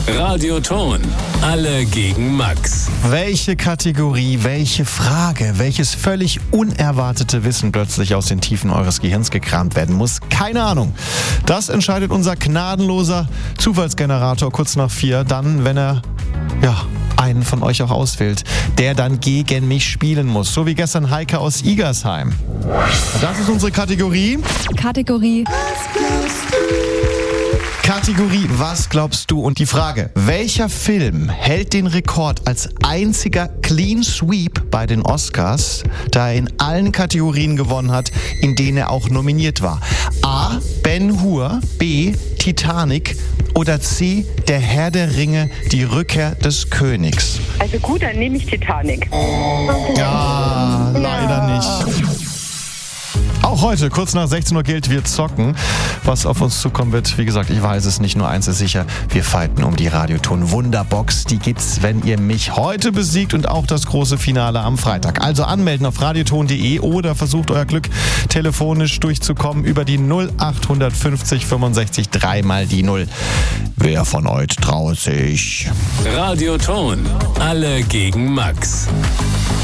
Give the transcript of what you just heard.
Radioton. Alle gegen Max. Welche Kategorie, welche Frage, welches völlig unerwartete Wissen plötzlich aus den Tiefen eures Gehirns gekramt werden muss? Keine Ahnung. Das entscheidet unser gnadenloser Zufallsgenerator kurz nach 4, dann, wenn er, einen von euch auch auswählt, der dann gegen mich spielen muss. So wie gestern Heike aus Igersheim. Das ist unsere Kategorie. Kategorie, was glaubst du? Und die Frage, welcher Film hält den Rekord als einziger Clean Sweep bei den Oscars, da er in allen Kategorien gewonnen hat, in denen er auch nominiert war? A. Ben-Hur, B. Titanic oder C. Der Herr der Ringe, die Rückkehr des Königs? Also gut, dann nehme ich Titanic. Ja, leider nicht. Auch heute, kurz nach 16 Uhr gilt, wir zocken. Was auf uns zukommen wird, wie gesagt, ich weiß es nicht, nur eins ist sicher, wir fighten um die Radioton Wunderbox. Die gibt's, wenn ihr mich heute besiegt und auch das große Finale am Freitag. Also anmelden auf radioton.de oder versucht euer Glück telefonisch durchzukommen über die 0850 65 3 mal die 0. Wer von euch traut sich? Radioton. Alle gegen Max.